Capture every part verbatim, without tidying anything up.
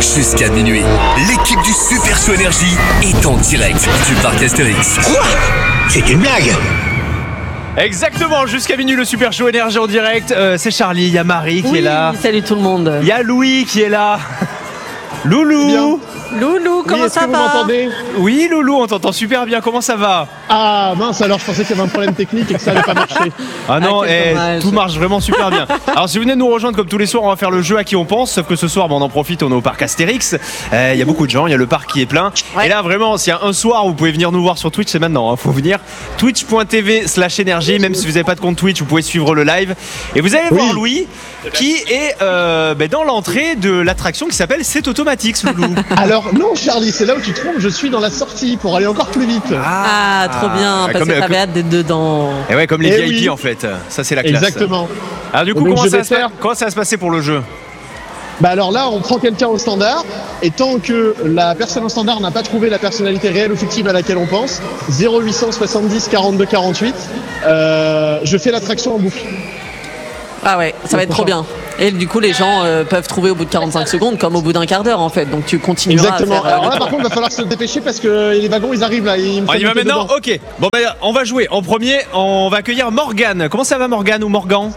Jusqu'à minuit, l'équipe du Super Show Énergie est en direct du parc Astérix. Quoi ? C'est une blague ? Exactement, jusqu'à minuit le Super Show Énergie en direct. Euh, c'est Charlie, il y a Marie qui oui, est là. Salut tout le monde. Il y a Louis qui est là. Loulou. Bien. Loulou, comment oui, est-ce ça que va? vous m'entendez ? Oui, Loulou, on t'entend super bien. Comment ça va? Ah mince, alors je pensais qu'il y avait un problème technique et que ça allait pas marcher. Ah non, Ah, quel eh, dommage. tout marche vraiment super bien. Alors si vous venez de nous rejoindre comme tous les soirs, on va faire le jeu à qui on pense. Sauf que ce soir, bon, on en profite, on est au parc Astérix. Il euh, y a beaucoup de gens, il y a le parc qui est plein. Ouais. Et là vraiment, s'il y a un soir où vous pouvez venir nous voir sur Twitch, c'est maintenant. Hein, faut venir twitch.tv slash énergie. Même si vous n'avez pas de compte Twitch, vous pouvez suivre le live. Et vous allez Oui. voir Louis qui est euh, ben, dans l'entrée de l'attraction qui s'appelle C'est Automatix, Loulou. Alors non Charlie, c'est là où tu te trompes, je suis dans la sortie pour aller encore plus vite. Ah, trop bien, parce comme, que t'avais hâte d'être dedans. Et ouais, comme les Eh V I P oui. en fait. Ça c'est la classe. Exactement. Alors du coup, Donc, comment je ça, vais va se pa- faire- comment ça va se passer pour le jeu? Bah alors là, on prend quelqu'un au standard, et tant que la personne au standard n'a pas trouvé la personnalité réelle ou fictive à laquelle on pense, zéro huit cent soixante-dix quarante-deux quarante-huit, euh, je fais l'attraction en boucle. Ah ouais, ça va être trop bien. Et du coup, les gens euh, peuvent trouver au bout de quarante-cinq secondes, comme au bout d'un quart d'heure en fait. Donc tu continueras Exactement. à faire. euh, Alors le là, tour. par contre, il va falloir se dépêcher parce que les wagons, ils arrivent là. Ils me On font y va monter maintenant. dedans. Ok. Bon ben on va jouer. En premier, on va accueillir Morgane. Comment ça va Morgane ou Morgan?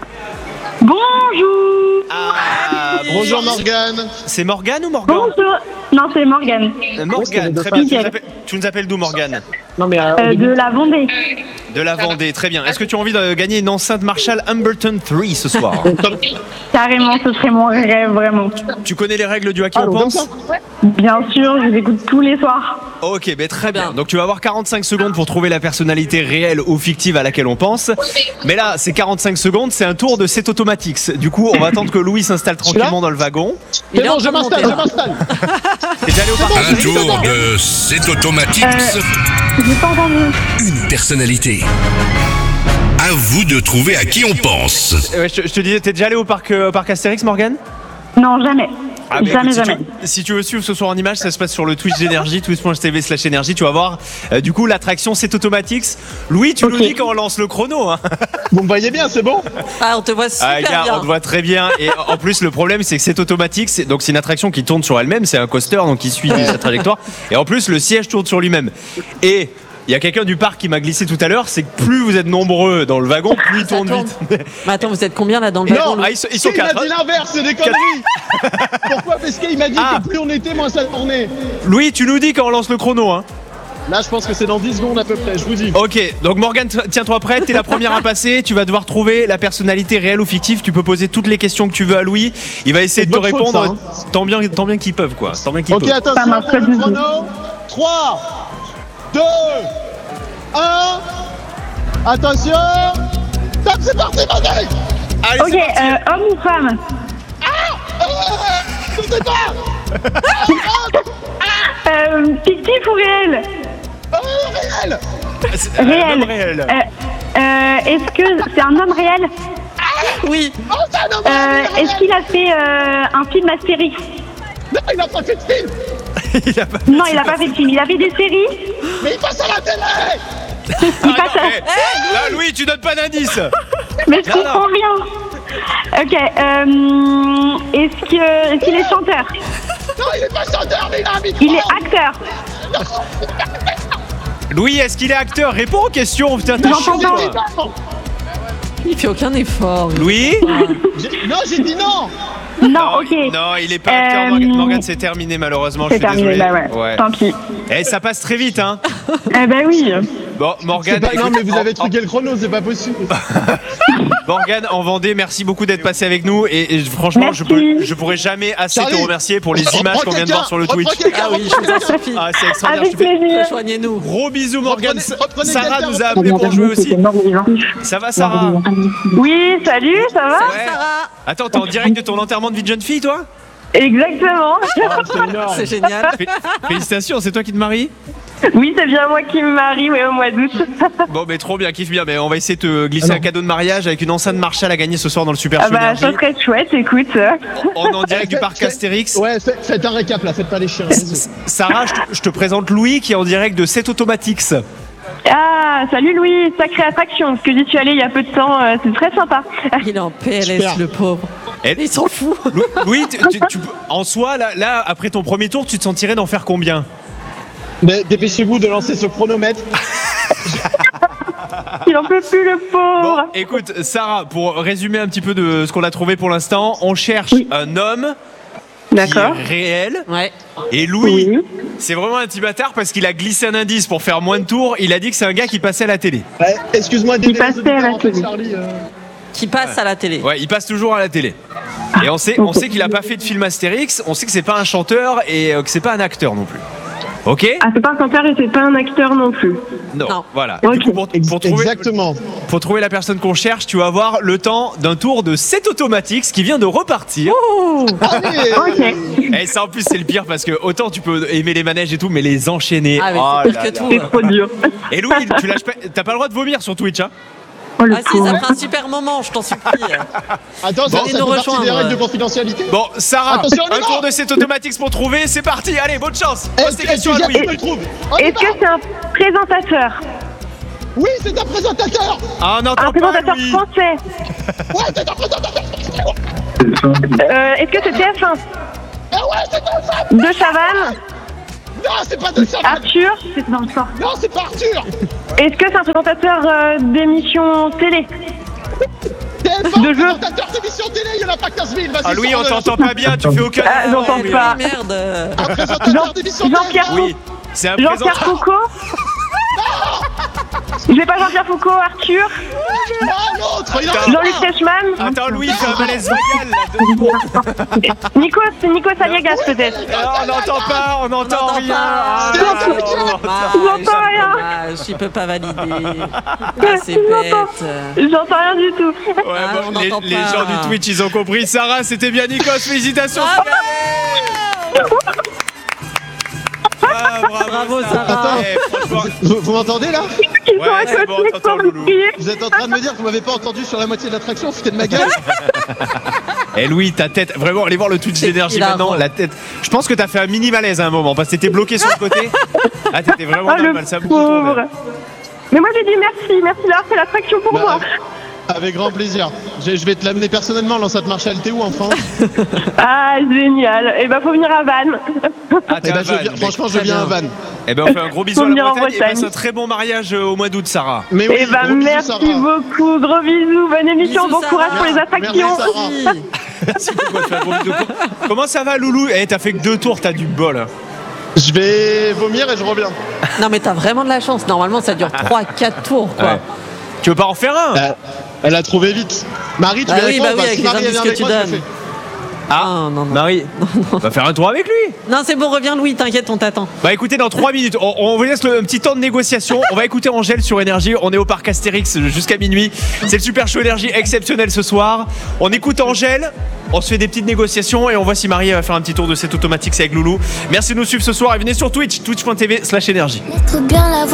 Bonjour. Ah, Bonjour Morgane. C'est Morgane ou Morgan? Bonjour. Non, c'est Morgane. Euh, Morgane, très bien. Tu nous appelles, tu nous appelles d'où Morgane? Non mais euh, au Euh, début- de la Vendée. De la Vendée, très bien. Est-ce que tu as envie de gagner une enceinte Marshall Humberton trois ce soir? Carrément, ce serait mon rêve, vraiment. Tu connais les règles du à qui Ah, on donc comme pense? ça. Bien sûr, je vous écoute tous les soirs. Ok, ben très bien. bien. Donc tu vas avoir quarante-cinq secondes pour trouver la personnalité réelle ou fictive à laquelle on pense. Mais là, c'est quarante-cinq secondes, c'est un tour de C'est Automatix. Du coup, on va attendre que Louis s'installe tranquillement dans le wagon. Il C'est est bon, en je train de m'installe, monter, je m'installe. T'es déjà allé au parc bon, Un Astérix? tour de C'est Automatix. J'ai pas entendu. Une personnalité. À vous de trouver à qui on pense. Euh, ouais, je, te- je te disais, t'es déjà allé au parc, euh, au parc Astérix, Morgane? Non, jamais. Ah, mais jamais, écoute, si jamais. Tu, si tu veux suivre ce soir en image, ça se passe sur le Twitch d'énergie, twitch.tv slash énergie. Tu vas voir, euh, du coup, l'attraction C'est Automatix. Louis, tu Ok. nous dis quand on lance le chrono. Hein. Vous me voyez bien, c'est bon? Ah, on te voit super Ah, gars, bien. on te voit très bien. Et en plus, le problème, c'est que C'est Automatix. c'est- Donc, c'est une attraction qui tourne sur elle-même. C'est un coaster, donc qui suit sa trajectoire. Et en plus, le siège tourne sur lui-même. Et il y a quelqu'un du parc qui m'a glissé tout à l'heure. C'est que plus vous êtes nombreux dans le wagon, plus il Ça tourne tourne. vite. Mais attends, vous êtes combien là dans le wagon? Non, Ah, ils sont, ils sont il m'a quatre. dit hein. l'inverse, c'est des conneries. Pourquoi? Parce qu'il m'a dit Ah. que plus on était, moins ça tournait. Louis, tu nous dis quand on lance le chrono. Hein. Là, je pense que c'est dans dix secondes à peu près, je vous dis. Ok, donc Morgane, t- tiens-toi prête, t'es la première à passer, tu vas devoir trouver la personnalité réelle ou fictive, tu peux poser toutes les questions que tu veux à Louis, il va essayer de te C'est de votre faute, répondre ça, tant bien, tant bien qu'ils peuvent quoi, tant bien qu'ils Ok, peuvent. Ça attention marche pour pas le du tout. chrono. trois, deux, un. Attention. Top, c'est parti, vas-y. Allez, Ok, c'est parti. euh, homme ou femme? Je sais pas. Euh, fictif ou réel? Oh, réel. C'est un Réel. homme réel. Euh, euh, Est-ce que c'est un homme réel? Oui. Oh, c'est un homme Euh, réel. Est-ce qu'il a fait euh, un film Astérix? Non, il a pas fait de film. Il a pas- Non, il a pas fait de film. Il a fait des séries. Mais il passe à la télé. Ah, Il non, passe à... eh, là, Louis, tu donnes pas d'indice. Mais je Non, comprends non. rien. Ok, euh, est-ce que- est-ce qu'il est chanteur? Non, il est pas chanteur, mais il a un micro. Il est acteur. Louis, est-ce qu'il est acteur? Réponds aux questions, putain, t'es J'entends chiant, pas. toi. Il fait aucun effort. Louis? J'ai- Non, j'ai dit non. Non, ok. Non, il est pas acteur. Euh, Morgane, Morgane, c'est terminé malheureusement, je C'est suis terminé, désolé. bah ouais. Tant pis. Eh, ça passe très vite, hein. Eh ben oui. Bon, C'est Morgane, pas- Non, écoute, mais vous en- avez truqué le chrono, c'est pas possible. Morgane en Vendée, merci beaucoup d'être passé avec nous et, et franchement je, Merci. peux, je pourrais jamais assez Charlie, te remercier pour les reprends images qu'on vient de quelqu'un, voir sur le reprends Twitch. quelqu'un, Ah oui, je vous en supplie. Ah, c'est extraordinaire. Avec Je te fais plaisir. Rejoignez-nous. gros bisous Morgane. Reprenez- reprenez Sarah quelqu'un, nous a appelé pour jouer aussi. Ça va Sarah? Oui, salut, ça va? Ouais. Sarah. Attends, t'es en direct de ton enterrement de vie de jeune fille toi? Exactement. Ah, c'est énorme. C'est génial. Fé- Félicitations, c'est toi qui te maries? Oui, c'est bien moi qui me marie, oui, au mois d'août. Bon mais trop bien, kiffe bien, mais on va essayer de te glisser Alors. un cadeau de mariage avec une enceinte Marshall à gagner ce soir dans le Super Ah Show bah, Énergie. ça serait chouette, écoute. On est en direct du parc Faites- Astérix. Ouais, faites faites un récap là, faites pas les chiens. S- Sarah, je te, je te présente Louis qui est en direct de C'est Automatix. Ah, salut Louis, sacrée attraction, parce que j'y suis allée il y a peu de temps, euh, c'est très sympa. Il est en P L S, Super. le pauvre. Elle- Il s'en fout. Lou- Louis, tu- tu- tu- en soi, là, là, après ton premier tour, tu te sentirais d'en faire combien? Mais dépêchez-vous de lancer ce chronomètre. Il en peut plus, le Bon, pauvre. écoute, Sarah, pour résumer un petit peu de ce qu'on a trouvé pour l'instant, on cherche Oui. un homme qui D'accord. est réel. Ouais. Et Louis, Oui. c'est vraiment un petit bâtard parce qu'il a glissé un indice pour faire moins de tours. Il a dit que c'est un gars qui passait à la télé. Ouais, excuse-moi, Il des passait à la télé. Charlie. euh. Qui passe à la télé. Ouais, il passe toujours à la télé. Et on sait, on sait qu'il a pas fait de film Astérix. On sait que c'est pas un chanteur et euh, que c'est pas un acteur non plus. Ok? Ah, c'est pas un chanteur et c'est pas un acteur non plus. Non. Non. Voilà. Ok. Du coup, pour, Ex- pour trouver, Exactement. pour trouver la personne qu'on cherche, tu vas avoir le temps d'un tour de sept automatiques qui vient de repartir. Allez, Ok. Et ça en plus c'est le pire parce que autant tu peux aimer les manèges et tout, mais les enchaîner. Ah, mais oh c'est pire là que là. tout. C'est trop dur. Et Louis, tu lâches pas, t'as pas le droit de vomir sur Twitch, hein? Oh, le Ah si, pauvre. ça fait un super moment, je t'en supplie. Attends, ça, Venez ça nous fait partie des rejoindre. règles de confidentialité. Bon, Sarah, Attention, on y un va. tour de sept automatiques pour trouver, c'est parti. Allez, bonne chance. Pose Est-ce tes que questions à tu Louis. me le trouves? On y Est-ce que va. c'est un présentateur? Oui, c'est un présentateur. Ah, on Un n'entend pas présentateur Louis. français? Ouais, c'est un présentateur. Euh, Est-ce que c'est T F un? Ah ouais, c'est un fan. De Chavannes? Non, c'est pas de ça. Arthur? C'est dans le sport. Non, c'est pas Arthur. Est-ce que c'est un présentateur euh, d'émission télé? T F un, De jeu. présentateur d'émission télé, il y en a pas quinze mille. Vas-y, Ah, Louis, on sors-le. t'entend pas bien, tu fais aucun. Ah, j'entends Louis. pas. Merde. Un présentateur d'émission télé. Jean-Pierre Oui, c'est un Jean-Pierre présentateur. Foucault? Je vais pas Jean-Pierre Foucault, Arthur? Ah, l'autre, il a Attends. Jean-Luc Reichmann? Attends, Louis, fais un malaise vocal là. Nikos, Nikos Aliagas peut-être? Ah, on n'entend pas, on n'entend n'entend rien. pas. Ah, C'est là, un là, truc. on entend. Ah, J'entends rien. dommage, il peut pas valider. Ah, c'est J'entends- bête. J'entends rien du tout. Ouais, Ah, bon, on les, n'entend les pas. gens du Twitch, ils ont compris. Sarah, c'était bien Nikos, félicitations. Ah, bravo, Bravo, Sarah. Sarah. Eh, franchement, Vous, vous m'entendez là? Ils Ouais, sont à c'est bon, côté t'entends, pour Loulou. me crier. Vous êtes en train de me dire que vous m'avez pas entendu sur la moitié de l'attraction, foutez de ma gueule. Eh Louis, ta tête, vraiment, allez voir le Twitch C'est d'énergie hilarant. maintenant. La tête, je pense que t'as fait un mini malaise à un moment parce que t'étais bloqué sur le côté. Ah, t'étais vraiment Oh dans le mal, le ça a beaucoup tourné. pauvre. Mais moi j'ai dit merci, merci d'avoir fait l'attraction pour Bah, moi. Avec grand plaisir. Je, je vais te l'amener personnellement, l'enceinte Marshall. T'es où en France? Ah génial. Et ben faut venir à Vannes. Ah, t'es Eh ben, à je Vannes, viens- mec. franchement, je Très viens à bien. Vannes. Eh ben, on fait un gros bisou Faut à la venir en Bretagne et Bretagne. passe un très bon mariage euh, au mois d'août, Sarah. Mais oui, Et ben gros bisous, merci Sarah. beaucoup, gros bisous, bonne émission, Bisous, bon courage Sarah. pour les attractions. Merci, Sarah. Si. Merci beaucoup, on te fait un gros bisou. Comment ça va, Loulou? Eh, t'as fait que deux tours, t'as du bol. hein. Je vais vomir et je reviens. Non, mais t'as vraiment de la chance. Normalement, ça dure trois quatre tours, quoi. Ouais. Tu veux pas en faire un? Euh, Elle a trouvé vite. Marie, tu Bah viens oui, avec moi bah ou pas? oui, avec Si les Marie indices vient que avec tu moi, je le donnes. fais. Ah, Non, non, non. Marie, on va faire un tour avec lui. Non, c'est bon, reviens, Louis, t'inquiète, on t'attend. Bah écoutez, dans trois minutes, on, on vous laisse le, un petit temps de négociation. On va écouter Angèle sur Énergie. On est au parc Astérix jusqu'à minuit. C'est le super show Énergie exceptionnel ce soir. On écoute Angèle, on se fait des petites négociations et on voit si Marie va faire un petit tour de cette automatique avec Loulou. Merci de nous suivre ce soir et venez sur Twitch, twitch point tv slash énergie. Mettre bien la voix.